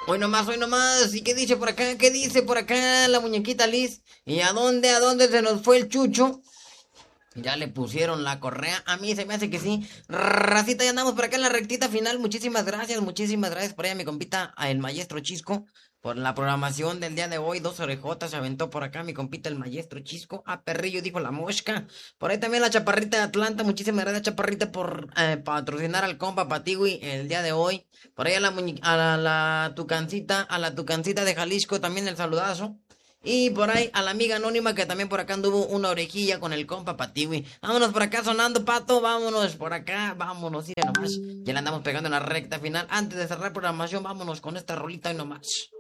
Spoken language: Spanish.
Hoy nomás, hoy nomás. ¿Y qué dice por acá? ¿Qué dice por acá la muñequita Liz? ¿Y a dónde se nos fue el chucho? Ya le pusieron la correa. A mí se me hace que sí. Racita, ya andamos por acá en la rectita final. Muchísimas gracias por ahí a mi compita, a el maestro Chisco, por la programación del día de hoy. Dos orejotas se aventó por acá mi compita, el maestro Chisco. A perrillo, dijo la mosca. Por ahí también la chaparrita de Atlanta. Muchísimas gracias, chaparrita, por patrocinar al compa Patiwi el día de hoy. Por ahí a a la tucancita de Jalisco también el saludazo. Y por ahí a la amiga anónima que también por acá anduvo una orejilla con el compa Patiwi. Vámonos por acá sonando, pato. Vámonos por acá. Vámonos, y nomás. Ya le andamos pegando en la recta final. Antes de cerrar programación, vámonos con esta rolita y nomás.